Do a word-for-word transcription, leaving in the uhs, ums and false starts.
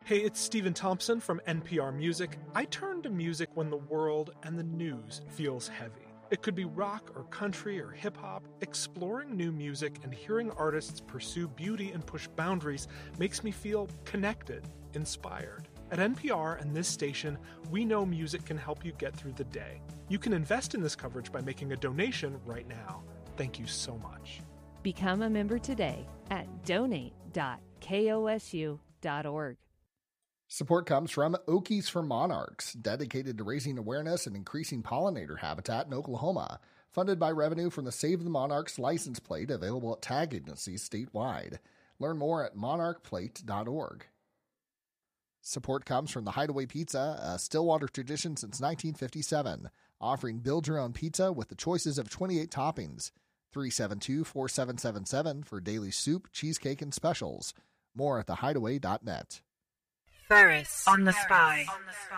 Hey, it's Stephen Thompson from N P R Music. I turn to music when the world and the news feels heavy. It could be rock or country or hip-hop. Exploring new music and hearing artists pursue beauty and push boundaries makes me feel connected, inspired. At N P R and this station, we know music can help you get through the day. You can invest in this coverage by making a donation right now. Thank you so much. Become a member today at donate dot kosu dot org. Support comes from Okies for Monarchs, dedicated to raising awareness and increasing pollinator habitat in Oklahoma. Funded by revenue from the Save the Monarchs license plate available at tag agencies statewide. Learn more at monarch plate dot org. Support comes from the Hideaway Pizza, a Stillwater tradition since nineteen fifty-seven, offering build-your-own pizza with the choices of twenty-eight toppings. three seven two, four seven seven seven for daily soup, cheesecake, and specials. More at the hideaway dot net. Ferris on the Spy.